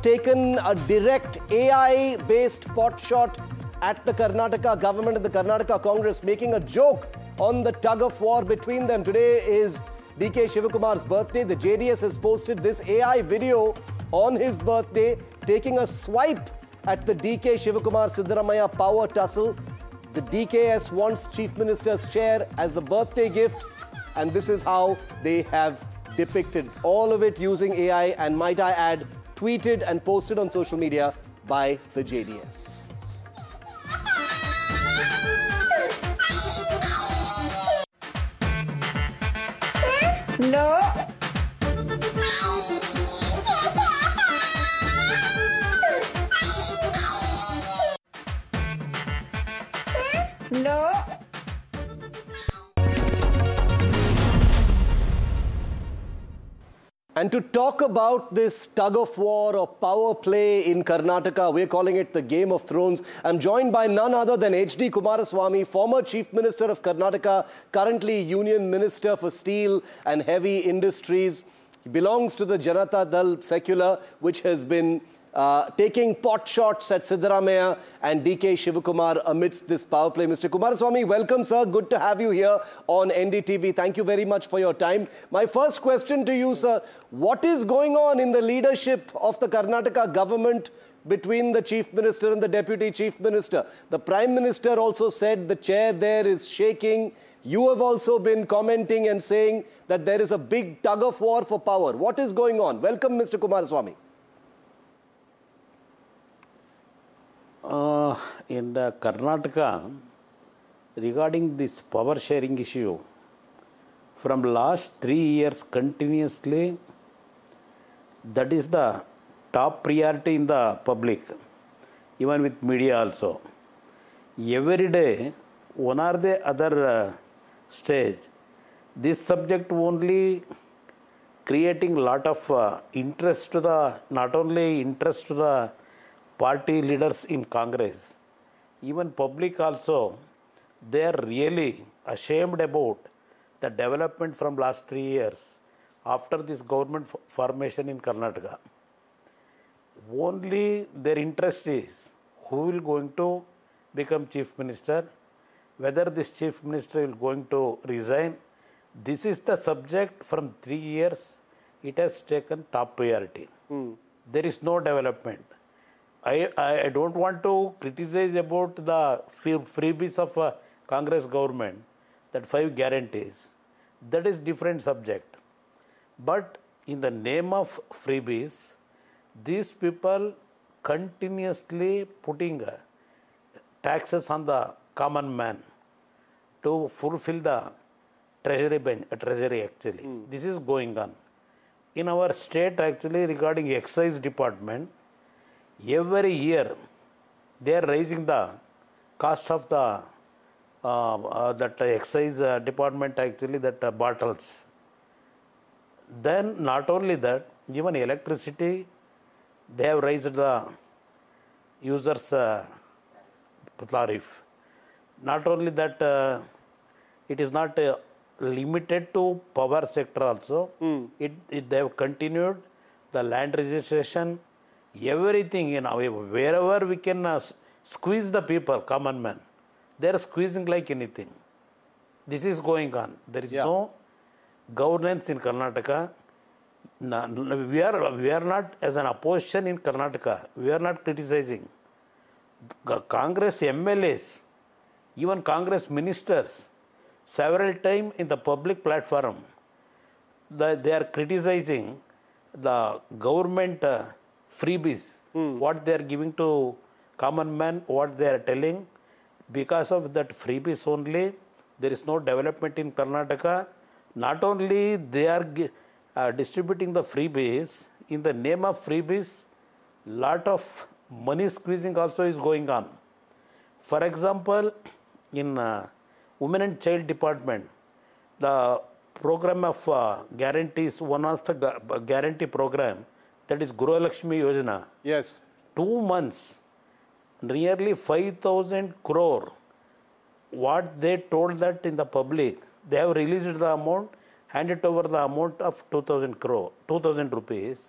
taken a direct AI-based pot shot at the Karnataka government and the Karnataka Congress, making a joke on the tug of war between them. Today is DK Shivakumar's birthday. The JDS has posted this AI video on his birthday, taking a swipe at the DK Shivakumar Siddaramaiah power tussle. The DKS wants Chief Minister's chair as the birthday gift, and this is how they have depicted all of it using AI, and might I add, tweeted and posted on social media by the JDS. No. No. And to talk about this tug of war or power play in Karnataka, we're calling it the Game of Thrones. I'm joined by none other than H.D. Kumaraswamy, former Chief Minister of Karnataka, currently Union Minister for Steel and Heavy Industries. He belongs to the Janata Dal Secular, which has been taking pot shots at Siddaramaiah and DK Shivakumar amidst this power play. Mr. Kumaraswamy, welcome, sir. Good to have you here on NDTV. Thank you very much for your time. My first question to you, sir, what is going on in the leadership of the Karnataka government between the Chief Minister and the Deputy Chief Minister? The Prime Minister also said the chair there is shaking. You have also been commenting and saying that there is a big tug of war for power. What is going on? Welcome, Mr. Kumaraswamy. In the Karnataka, regarding this power sharing issue, from last 3 years continuously, that is the top priority in the public, even with media also. Every day, one or the other stage, this subject only creating lot of interest to the, not only interest to the party leaders in Congress, even public also, they are really ashamed about the development from last 3 years after this government formation in Karnataka. Only their interest is who will going to become Chief Minister, whether this Chief Minister will going to resign. This is the subject from 3 years. It has taken top priority. There is no development. I don't want to criticize about the freebies of Congress government, that 5 guarantees. That is different subject. But in the name of freebies, these people continuously putting taxes on the common man to fulfill the treasury actually. This is going on. In our state actually, regarding excise department, every year they are raising the cost of the that excise department actually, that bottles. Then not only that, even electricity, they have raised the users tariff. Not only that, it is not limited to power sector also. They have continued the land registration, everything, you know, wherever we can squeeze the people, common man, they are squeezing like anything. This is going on. There is no governance in Karnataka. We are not, as an opposition in Karnataka, we are not criticizing. Congress MLAs, even Congress ministers, several times in the public platform, they are criticizing the government freebies, what they are giving to common man, what they are telling. Because of that freebies only, there is no development in Karnataka. Not only they are distributing the freebies, in the name of freebies, lot of money squeezing also is going on. For example, in Women and Child Department, the program of guarantees, one of the guarantee program, that is Guru Lakshmi Yojana. Yes. 2 months, nearly 5,000 crore. What they told that in the public, they have released the amount, handed over the amount of 2,000 crore, 2,000 rupees.